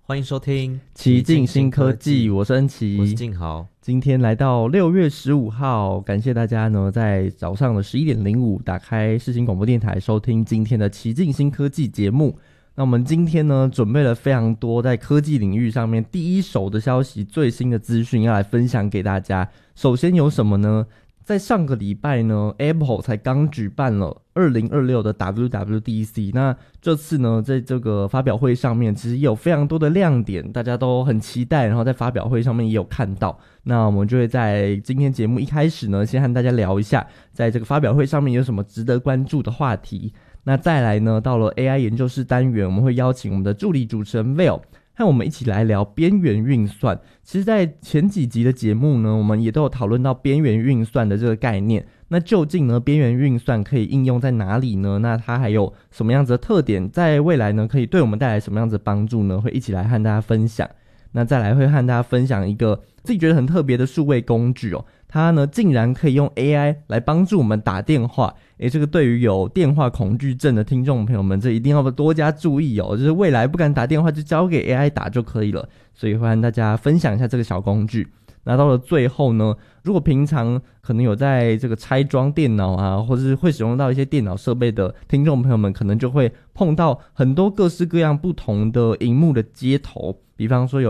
欢迎收听奇境新科技，我是恩奇， 我是静豪。 今天来到6月15号，感谢大家呢在早上的11:05打开世新广播电台收听今天的奇境新科技节目。那我们今天呢准备了非常多在科技领域上面第一手的消息、最新的资讯要来分享给大家。首先有什么呢？在上个礼拜呢 Apple 才刚举办了2026的 WWDC， 那这次呢在这个发表会上面其实也有非常多的亮点，大家都很期待，然后在发表会上面也有看到。那我们就会在今天节目一开始呢先和大家聊一下在这个发表会上面有什么值得关注的话题。那再来呢到了 AI 研究室单元，我们会邀请我们的助理主持人 Vail和我们一起来聊边缘运算。其实在前几集的节目呢，我们也都有讨论到边缘运算的这个概念。那究竟呢边缘运算可以应用在哪里呢？那它还有什么样子的特点，在未来呢可以对我们带来什么样子的帮助呢？会一起来和大家分享。那再来会和大家分享一个自己觉得很特别的数位工具哦，它呢竟然可以用 AI 来帮助我们打电话。这个对于有电话恐惧症的听众朋友们，这一定要多加注意哦，就是未来不敢打电话就交给 AI 打就可以了。所以会和大家分享一下这个小工具。那到了最后呢，如果平常可能有在这个拆装电脑啊，或是会使用到一些电脑设备的听众朋友们，可能就会碰到很多各式各样不同的萤幕的接头，比方说有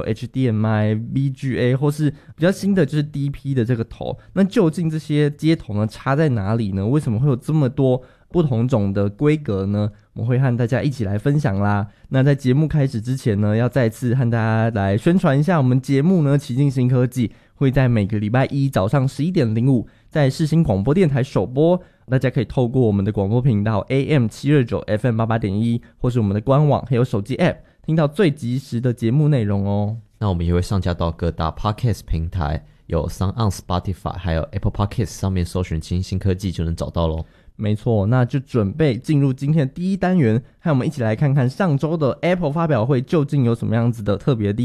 HDMI、VGA 或是比较新的就是 DP 的这个头。那究竟这些接头呢插在哪里呢？为什么会有这么多不同种的规格呢？我们会和大家一起来分享啦。那在节目开始之前呢，要再次和大家来宣传一下，我们节目呢奇境新科技会在每个礼拜一早上11:05在世新广播电台首播。大家可以透过我们的广播频道 AM729 FM88.1 或是我们的官网还有手机 App 听到最及时的节目内容哦。 那我们也会上架到各大 Podcast 平台，有 SoundOn、Spotify 还有 Apple Podcast 上面搜寻奇境新科技就能找到咯。 没错，那就准备进入今天的第一单元，和我们一起来看看上周的 Apple 发表会究竟有什么样子的特别的地